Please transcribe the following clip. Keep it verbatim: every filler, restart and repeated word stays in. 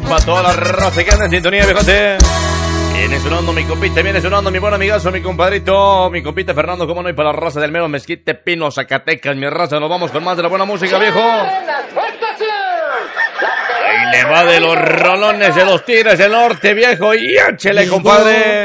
Para toda la raza que anda en sintonía, viejote. Viene sonando mi compita, viene sonando mi buen amigazo, mi compadrito, mi compita Fernando, cómo no, y para la raza del mero Mezquite, Pino, Zacatecas, mi raza, nos vamos con más de la buena música, viejo. Ahí le va de los rolones, de los tigres del norte, viejo, y échele, compadre.